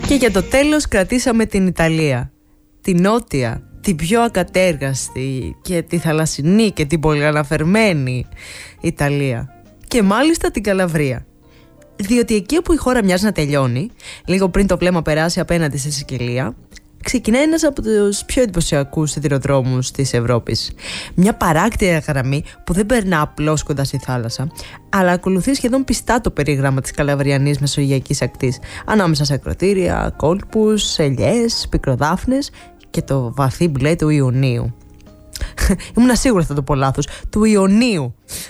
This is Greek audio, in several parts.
Και για το τέλος κρατήσαμε την Ιταλία, την νότια, την πιο ακατέργαστη και τη θαλασσινή και την πολυαναφερμένη Ιταλία. Και μάλιστα την Καλαβρία. Διότι εκεί όπου η χώρα μοιάζει να τελειώνει, λίγο πριν το βλέμμα περάσει απέναντι στη Σικελία, ξεκινάει ένας από τους πιο εντυπωσιακούς σιδηροδρόμους της Ευρώπης. Μια παράκτια γραμμή που δεν περνά απλώς κοντά στη θάλασσα, αλλά ακολουθεί σχεδόν πιστά το περίγραμμα της Καλαβριανής Μεσογειακής ακτής, ανάμεσα σε ακροτήρια, κόλπους, ελιές, πικροδάφνες και το βαθύ μπλε του Ιωνίου. Ήμουν σίγουρα θα το πω λάθος, του Ιωνίου.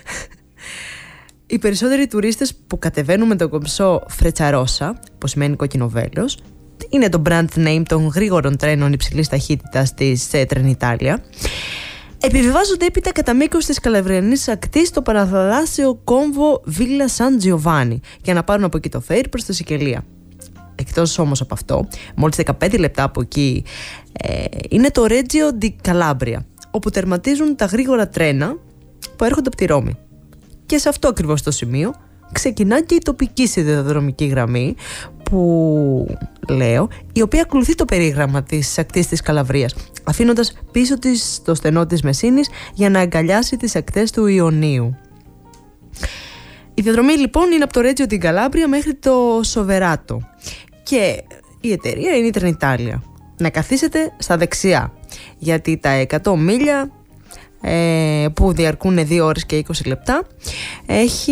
Οι περισσότεροι τουρίστες που κατεβαίνουν με το κομψό Φρετσαρόσα, που σημαίνει κοκκινοβέλος, είναι το brand name των γρήγορων τρένων υψηλής ταχύτητας της Τρενιτάλια, επιβιβάζονται έπειτα κατά μήκος της Καλαβριανής ακτής στο παραθαλάσσιο κόμβο Βίλα Σαν Τζιοβάνι για να πάρουν από εκεί το φέρι προς τη Σικελία. Εκτός όμως από αυτό, μόλις 15 λεπτά από εκεί είναι το Ρέτζιο ντι Καλάμπρια, όπου τερματίζουν τα γρήγορα τρένα που έρχονται από τη Ρώμη. Και σε αυτό ακριβώς το σημείο ξεκινά και η τοπική σιδηροδρομική γραμμή που λέω, η οποία ακολουθεί το περίγραμμα της ακτής της Καλαβρίας, αφήνοντας πίσω της το στενό της Μεσίνης για να αγκαλιάσει τις ακτές του Ιωνίου. Η διαδρομή λοιπόν είναι από το Ρέτζιο ντι Καλάμπρια μέχρι το Σοβεράτο και η εταιρεία είναι η Τρενιτάλια. Να καθίσετε στα δεξιά, γιατί τα 100 μίλια που διαρκούν 2 ώρες και 20 λεπτά έχει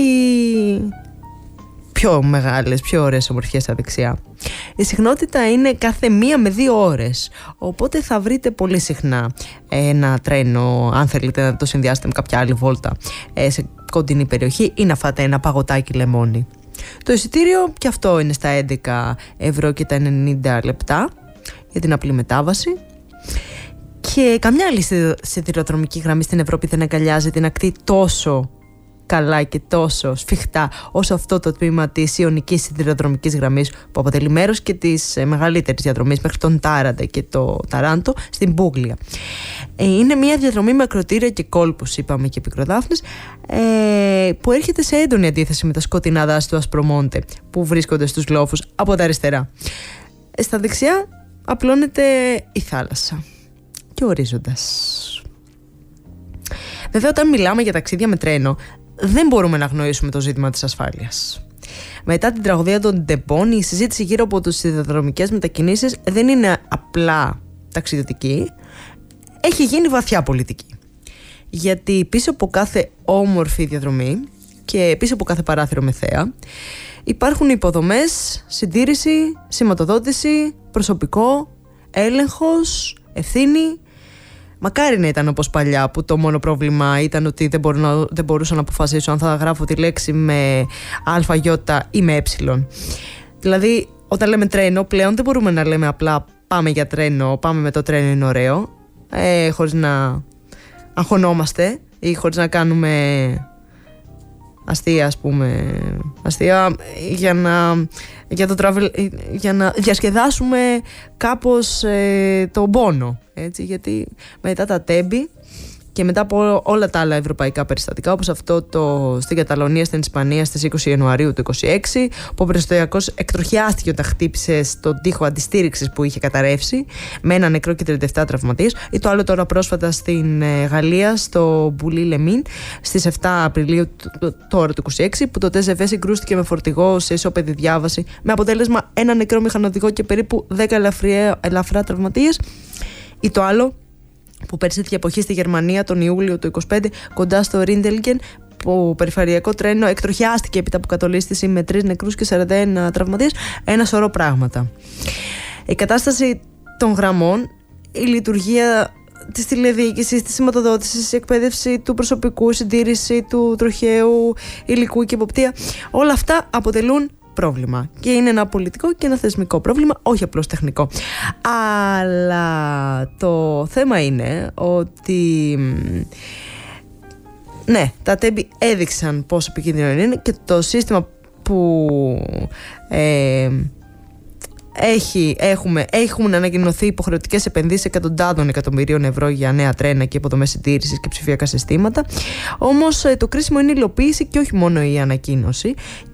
πιο μεγάλες, πιο ωραίες ομορφιές στα δεξιά. Η συχνότητα είναι κάθε 1 με 2 ώρες, οπότε θα βρείτε πολύ συχνά ένα τρένο αν θέλετε να το συνδυάσετε με κάποια άλλη βόλτα σε κοντινή περιοχή ή να φάτε ένα παγωτάκι λεμόνι. Το εισιτήριο και αυτό είναι στα 11 ευρώ και τα 90 λεπτά για την απλή μετάβαση. Και καμιά άλλη σιδηροδρομική γραμμή στην Ευρώπη δεν αγκαλιάζει την ακτή τόσο καλά και τόσο σφιχτά όσο αυτό το τμήμα της Ιωνικής σιδηροδρομικής γραμμής, που αποτελεί μέρος και της μεγαλύτερης διαδρομής μέχρι τον Τάραντα και το Ταράντο στην Πούγλια. Είναι μια διαδρομή με ακροτήρια και κόλπους, είπαμε, και πικροδάφνες, που έρχεται σε έντονη αντίθεση με τα σκοτεινά δάση του Ασπρομόντε που βρίσκονται στους λόφους από τα αριστερά. Στα δεξιά απλώνεται η θάλασσα και ο ορίζοντας. Βέβαια, όταν μιλάμε για ταξίδια με τρένο, δεν μπορούμε να αγνοήσουμε το ζήτημα της ασφάλειας. Μετά την τραγωδία των Ντεμπών, η συζήτηση γύρω από τις σιδηροδρομικές μετακινήσεις δεν είναι απλά ταξιδιωτική, έχει γίνει βαθιά πολιτική. Γιατί πίσω από κάθε όμορφη διαδρομή και πίσω από κάθε παράθυρο με θέα υπάρχουν υποδομές, συντήρηση, σηματοδότηση, προσωπικό, έλεγχος, ευθύνη. Μακάρι να ήταν όπως παλιά, που το μόνο πρόβλημα ήταν ότι δεν μπορούσα να αποφασίσω αν θα γράφω τη λέξη με α, ι ή με ε. Δηλαδή, όταν λέμε τρένο, πλέον δεν μπορούμε να λέμε απλά πάμε για τρένο, πάμε με το τρένο, είναι ωραίο, χωρίς να αγχωνόμαστε ή χωρίς να κάνουμε αστεία, ας πούμε, αστεία για να διασκεδάσουμε κάπως τον πόνο, έτσι, γιατί μετά τα τέμπη και μετά από όλα τα άλλα ευρωπαϊκά περιστατικά, όπως αυτό στην Καταλωνία, στην Ισπανία στις 20 Ιανουαρίου του 2026, που ο Πρεστοριακός εκτροχιάστηκε όταν χτύπησε στον τοίχο αντιστήριξης που είχε καταρρεύσει, με ένα νεκρό και 37 τραυματίες, ή το άλλο τώρα πρόσφατα στην Γαλλία, στο Μπουλί Λεμίν, στις 7 Απριλίου τώρα του 2026, που το TGV συγκρούστηκε με φορτηγό σε ισόπεδη διάβαση, με αποτέλεσμα ένα νεκρό μηχανοδηγό και περίπου 10 ελαφρά τραυματίες, ή το άλλο που πέρσι τέτοια εποχή στη Γερμανία τον Ιούλιο του 25 κοντά στο Ρίντελγκεν, που περιφερειακό τρένο εκτροχιάστηκε έπειτα από κατολίσθηση με 3 νεκρούς και 41 τραυματίες. Ένα σωρό πράγματα. Η κατάσταση των γραμμών, η λειτουργία της τηλεδιοίκησης, της σηματοδότησης, η εκπαίδευση του προσωπικού, η συντήρηση του τροχαίου υλικού και εποπτεία, όλα αυτά αποτελούν πρόβλημα. Και είναι ένα πολιτικό και ένα θεσμικό πρόβλημα, όχι απλώς τεχνικό. Αλλά το θέμα είναι ότι ναι, τα τέμπη έδειξαν πόσο επικίνδυνο είναι και το σύστημα που έχουν ανακοινωθεί υποχρεωτικές επενδύσεις εκατοντάδων εκατομμυρίων ευρώ για νέα τρένα και υποδομές συντήρησης και ψηφιακά συστήματα. Όμως το κρίσιμο είναι η υλοποίηση και όχι μόνο η ανακοίνωση.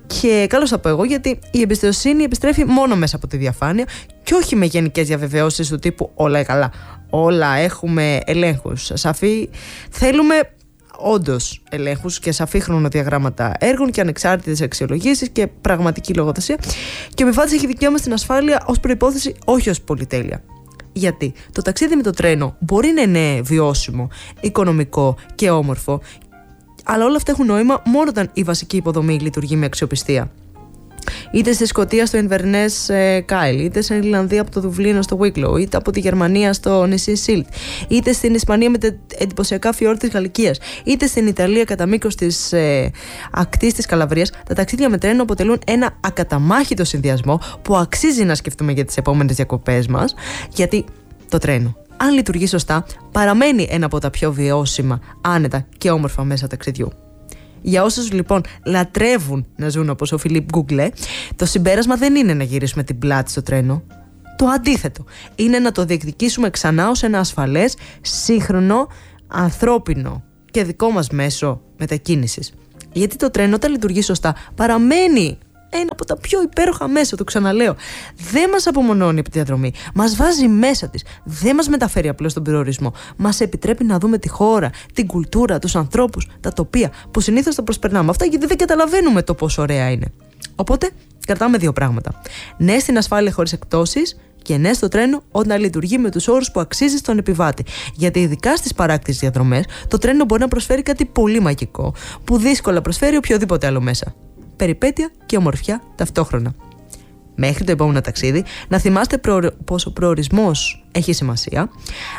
Και καλώς θα πω εγώ, γιατί η εμπιστοσύνη επιστρέφει μόνο μέσα από τη διαφάνεια και όχι με γενικές διαβεβαιώσεις του τύπου όλα καλά, όλα έχουμε ελέγχους. Θέλουμε όντως ελέγχους και σαφή χρονοδιαγράμματα έργων και ανεξάρτητες αξιολογήσεις και πραγματική λογοδοσία. Και ο επιβάτης έχει δικαίωμα στην ασφάλεια ως προϋπόθεση, όχι ως πολυτέλεια. Γιατί το ταξίδι με το τρένο μπορεί να είναι βιώσιμο, οικονομικό και όμορφο, αλλά όλα αυτά έχουν νόημα μόνο όταν η βασική υποδομή λειτουργεί με αξιοπιστία. Είτε στη Σκωτία στο Inverness Kyle, είτε στην Ιρλανδία από το Δουβλίνο στο Wicklow, είτε από τη Γερμανία στο νησί Σίλτ, είτε στην Ισπανία με τα εντυπωσιακά φιόρ της Γαλλικίας, είτε στην Ιταλία κατά μήκος της ακτής της Καλαβρίας, τα ταξίδια με τρένο αποτελούν ένα ακαταμάχητο συνδυασμό που αξίζει να σκεφτούμε για τις επόμενες διακοπές μας, γιατί το τρένο, αν λειτουργεί σωστά, παραμένει ένα από τα πιο βιώσιμα, άνετα και όμορφα μέσα ταξιδιού. Για όσους λοιπόν λατρεύουν να ζουν όπως ο Φιλίπ Γκούγκλε, το συμπέρασμα δεν είναι να γυρίσουμε την πλάτη στο τρένο. Το αντίθετο. Είναι να το διεκδικήσουμε ξανά ως ένα ασφαλές, σύγχρονο, ανθρώπινο και δικό μας μέσο μετακίνησης. Γιατί το τρένο, όταν λειτουργεί σωστά, παραμένει ένα από τα πιο υπέροχα μέσα, το ξαναλέω. Δεν μας απομονώνει από τη διαδρομή. Μας βάζει μέσα της. Δεν μας μεταφέρει απλώς τον περιορισμό. Μας επιτρέπει να δούμε τη χώρα, την κουλτούρα, τους ανθρώπους, τα τοπία που συνήθως τα προσπερνάμε αυτά γιατί δεν καταλαβαίνουμε το πόσο ωραία είναι. Οπότε, κρατάμε δύο πράγματα. Ναι στην ασφάλεια χωρίς εκπτώσεις και ναι στο τρένο όταν λειτουργεί με τους όρους που αξίζει στον επιβάτη. Γιατί ειδικά στις παράκτιες διαδρομές, το τρένο μπορεί να προσφέρει κάτι πολύ μαγικό που δύσκολα προσφέρει οποιοδήποτε άλλο μέσα. Περιπέτεια και ομορφιά ταυτόχρονα. Μέχρι το επόμενο ταξίδι, να θυμάστε πως ο προορισμός έχει σημασία,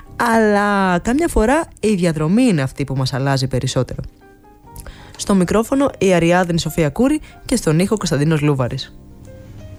αλλά κάμια φορά η διαδρομή είναι αυτή που μας αλλάζει περισσότερο. Στο μικρόφωνο η Αριάδνη Σοφία Κούρη και στον ήχο Κωνσταντίνος Λούβαρης.